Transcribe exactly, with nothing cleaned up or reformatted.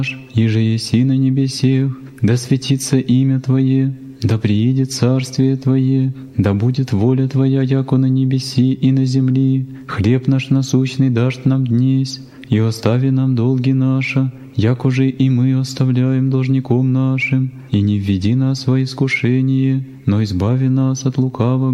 иже еси на небесех, да светится имя Твое, да приидет царствие Твое, да будет воля Твоя, яко на небеси и на земли. Хлеб наш насущный дашь нам днесь, и остави нам долги наши, яко же и мы оставляем должником нашим, и не введи нас во искушение, но избави нас от лукавого.